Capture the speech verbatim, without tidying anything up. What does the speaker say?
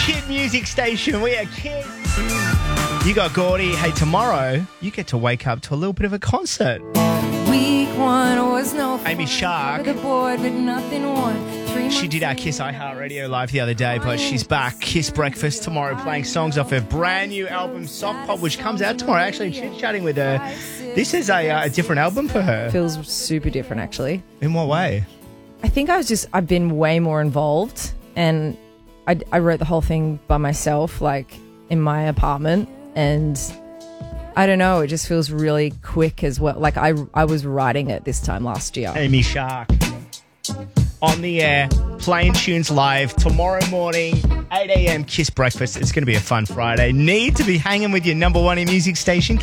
Kid Music Station. We are kids. You got Gordy. Hey, tomorrow you get to wake up to a little bit of a concert. Week one was no fun. Amy Shark. The board, but nothing won. Three She did our Kiss iHeartRadio live the other day, but she's back. Kiss Breakfast tomorrow, playing songs off her brand new album, Soft Pop, which comes out tomorrow. Actually, chit-chatting with her. This is a, uh, a different album for her. Feels super different, actually. In what way? I think I was just, I've been way more involved, and I, I wrote the whole thing by myself, like in my apartment, and I don't know, it just feels really quick as well. Like I, I was writing it this time last year. Amy Shark. On the air, playing tunes live tomorrow morning, eight a.m. Kiss Breakfast. It's going to be a fun Friday. Need to be hanging with your number one in music station.